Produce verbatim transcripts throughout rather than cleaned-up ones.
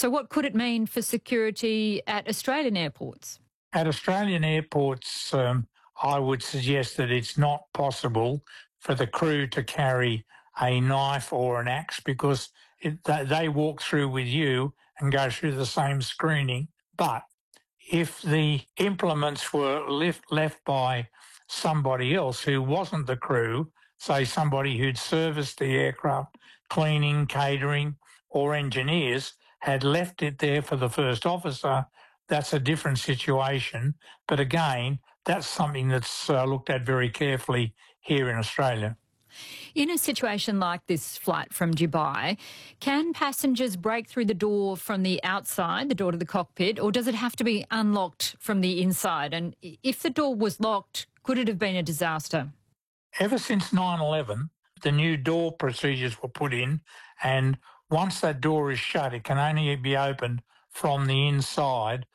So what could it mean for security at Australian airports? At Australian airports, um, I would suggest that it's not possible for the crew to carry a knife or an axe because it, they walk through with you and go through the same screening. But if the implements were left, left by somebody else who wasn't the crew, say somebody who'd serviced the aircraft, cleaning, catering, or engineers, had left it there for the first officer, that's a different situation. But again, that's something that's uh, looked at very carefully here in Australia. In a situation like this flight from Dubai, can passengers break through the door from the outside, the door to the cockpit, or does it have to be unlocked from the inside? And if the door was locked, could it have been a disaster? Ever since nine eleven, the new door procedures were put in, and once that door is shut, it can only be opened from the inside.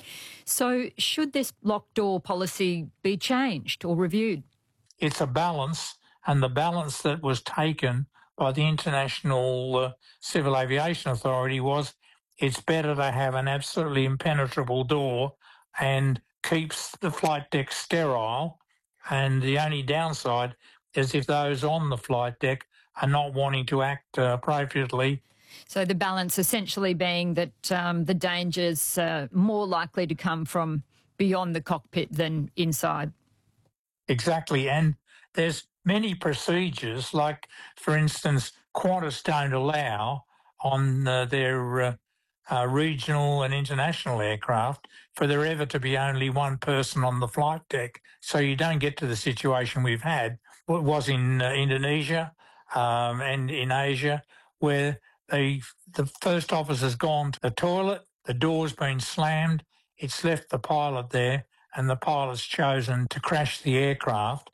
So should this locked door policy be changed or reviewed? It's a balance, and the balance that was taken by the International uh, Civil Aviation Authority was it's better to have an absolutely impenetrable door and keeps the flight deck sterile. And the only downside is if those on the flight deck are not wanting to act uh, appropriately. So the balance essentially being that um, the danger's uh, more likely to come from beyond the cockpit than inside. Exactly. And there's many procedures, like, for instance, Qantas don't allow on uh, their uh, uh, regional and international aircraft for there ever to be only one person on the flight deck. So you don't get to the situation we've had, what was in uh, Indonesia um, and in Asia, where they, the first officer's gone to the toilet, the door's been slammed, it's left the pilot there, and the pilot's chosen to crash the aircraft.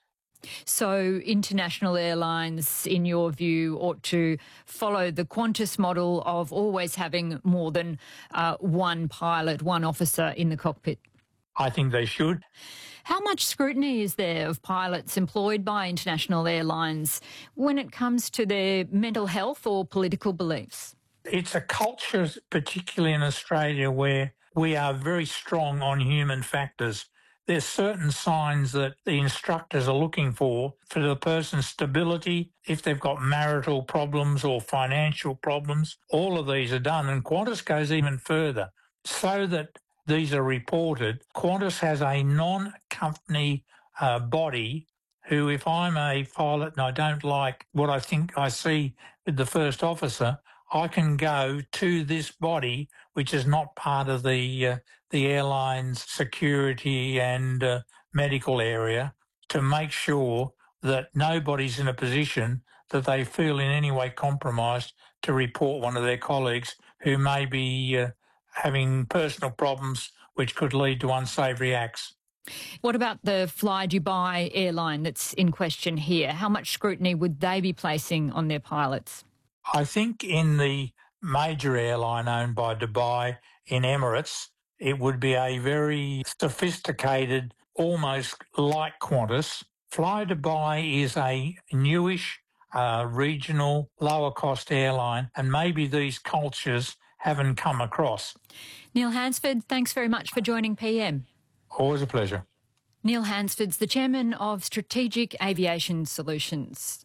So international airlines, in your view, ought to follow the Qantas model of always having more than uh, one pilot, one officer in the cockpit? I think they should. How much scrutiny is there of pilots employed by international airlines when it comes to their mental health or political beliefs? It's a culture, particularly in Australia, where we are very strong on human factors. There's certain signs that the instructors are looking for for the person's stability, if they've got marital problems or financial problems. All of these are done, and Qantas goes even further. So that these are reported, Qantas has a non-company uh, body who, if I'm a pilot and I don't like what I think I see with the first officer, I can go to this body, which is not part of the uh, the airline's security and uh, medical area, to make sure that nobody's in a position that they feel in any way compromised to report one of their colleagues who may be uh, having personal problems which could lead to unsavoury acts. What about the Fly Dubai airline that's in question here? How much scrutiny would they be placing on their pilots? I think in the major airline owned by Dubai, in Emirates, it would be a very sophisticated, almost like Qantas. Fly Dubai is a newish, uh, regional, lower-cost airline, and maybe these cultures haven't come across. Neil Hansford, thanks very much for joining P M. Always a pleasure. Neil Hansford's the chairman of Strategic Aviation Solutions.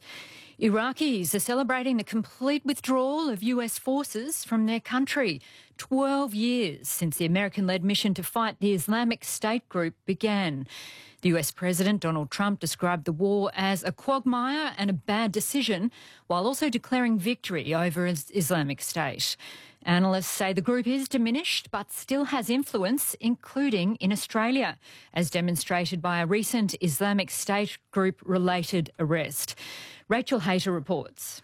Iraqis are celebrating the complete withdrawal of U S forces from their country, twelve years since the American-led mission to fight the Islamic State group began. The U S President Donald Trump described the war as a quagmire and a bad decision, while also declaring victory over Islamic State. Analysts say the group is diminished but still has influence, including in Australia, as demonstrated by a recent Islamic State group-related arrest. Rachel Hayter reports.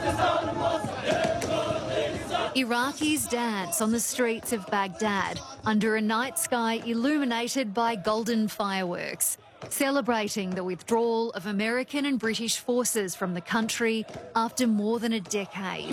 Iraqis dance on the streets of Baghdad under a night sky illuminated by golden fireworks, celebrating the withdrawal of American and British forces from the country after more than a decade.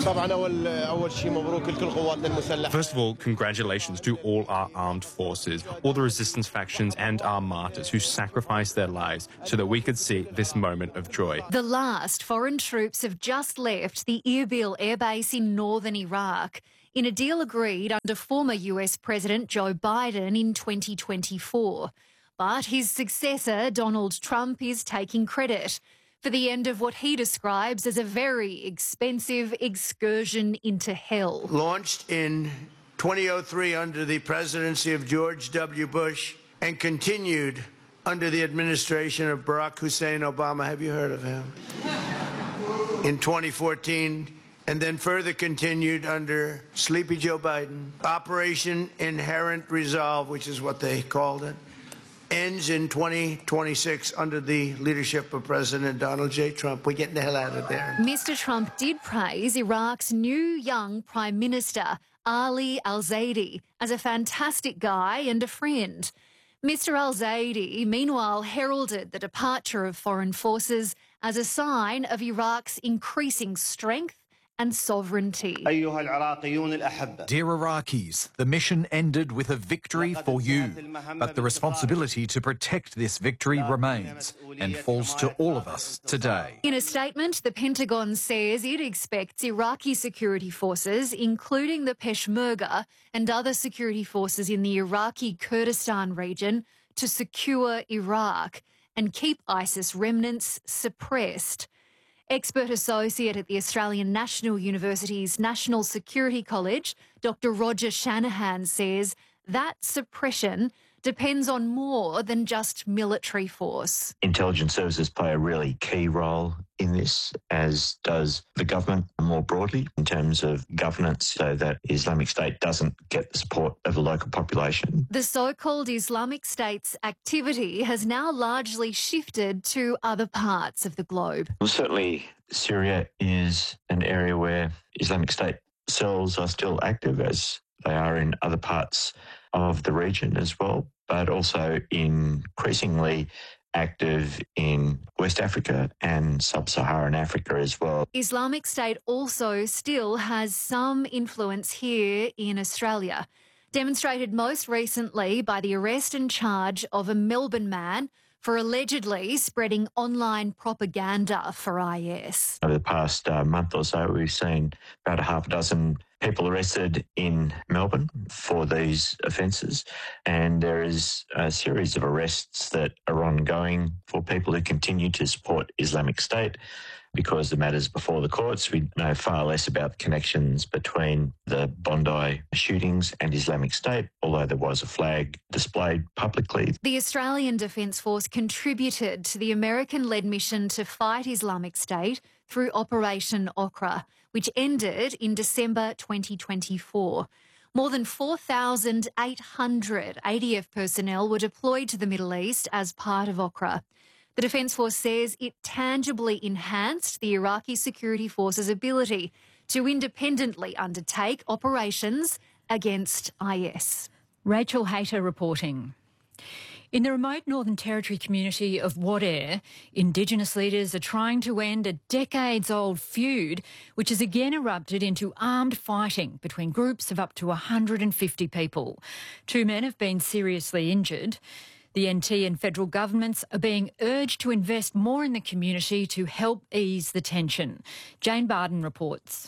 First of all, congratulations to all our armed forces, all the resistance factions and our martyrs who sacrificed their lives so that we could see this moment of joy. The last foreign troops have just left the Erbil airbase in northern Iraq. in a deal agreed under former U S President Joe Biden in twenty twenty-four. But his successor, Donald Trump, is taking credit for the end of what he describes as a very expensive excursion into hell. Launched in two thousand three under the presidency of George W. Bush and continued under the administration of Barack Hussein Obama. Have you heard of him? In twenty fourteen, and then further continued under Sleepy Joe Biden. Operation Inherent Resolve, which is what they called it, ends in twenty twenty-six under the leadership of President Donald J. Trump. We're getting the hell out of there. Mister Trump did praise Iraq's new young Prime Minister, Ali al-Zaidi, as a fantastic guy and a friend. Mister al-Zaidi, meanwhile, heralded the departure of foreign forces as a sign of Iraq's increasing strength and sovereignty. Dear Iraqis, the mission ended with a victory for you, but the responsibility to protect this victory remains and falls to all of us today. In a statement, the Pentagon says it expects Iraqi security forces, including the Peshmerga and other security forces in the Iraqi Kurdistan region, to secure Iraq and keep ISIS remnants suppressed. Expert associate at the Australian National University's National Security College, Doctor Roger Shanahan, says that suppression depends on more than just military force. Intelligence services play a really key role in this, as does the government more broadly in terms of governance, so that Islamic State doesn't get the support of the local population. The so-called Islamic State's activity has now largely shifted to other parts of the globe. Well, certainly Syria is an area where Islamic State cells are still active, as they are in other parts of the region as well, but also increasingly active in West Africa and Sub-Saharan Africa as well. Islamic State also still has some influence here in Australia, demonstrated most recently by the arrest and charge of a Melbourne man for allegedly spreading online propaganda for I S. Over the past uh, month or so, we've seen about a half a dozen people arrested in Melbourne for these offences, and there is a series of arrests that are ongoing for people who continue to support Islamic State. Because the matter's before the courts, we know far less about the connections between the Bondi shootings and Islamic State, although there was a flag displayed publicly. The Australian Defence Force contributed to the American-led mission to fight Islamic State through Operation Okra, which ended in December twenty twenty-four. More than four thousand eight hundred A D F personnel were deployed to the Middle East as part of Okra. The Defence Force says it tangibly enhanced the Iraqi security forces' ability to independently undertake operations against I S. Rachel Hayter reporting. In the remote Northern Territory community of Wadeyar, Indigenous leaders are trying to end a decades-old feud which has again erupted into armed fighting between groups of up to one hundred fifty people. Two men have been seriously injured. The N T and federal governments are being urged to invest more in the community to help ease the tension. Jane Barden reports.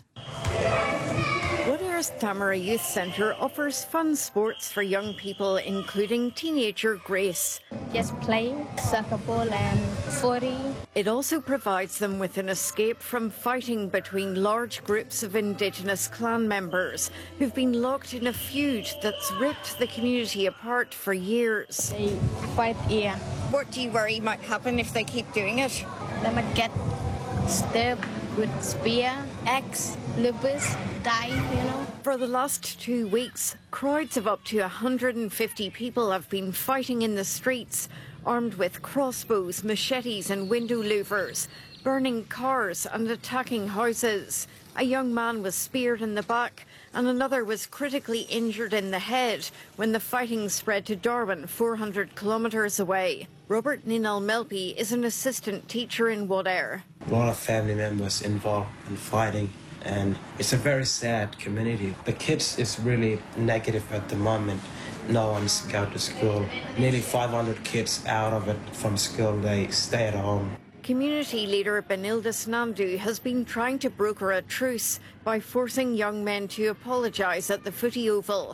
Wadeyar's Tamara Youth Centre offers fun sports for young people, including teenager Grace. Just playing soccer ball and footy. It also provides them with an escape from fighting between large groups of Indigenous clan members who've been locked in a feud that's ripped the community apart for years. They fight here. What do you worry might happen if they keep doing it? They might get stabbed with spear, axe, lupus, die, you know. For the last two weeks, crowds of up to one hundred fifty people have been fighting in the streets, armed with crossbows, machetes and window louvers, burning cars and attacking houses. A young man was speared in the back and another was critically injured in the head when the fighting spread to Darwin, four hundred kilometres away. Robert Ninal-Melpi is an assistant teacher in Wadeyar. A lot of family members involved in fighting, and it's a very sad community. The kids is really negative at the moment. No one's go to school. Nearly five hundred kids out of it from school, they stay at home. Community leader Benildus Nandu has been trying to broker a truce by forcing young men to apologise at the footy oval.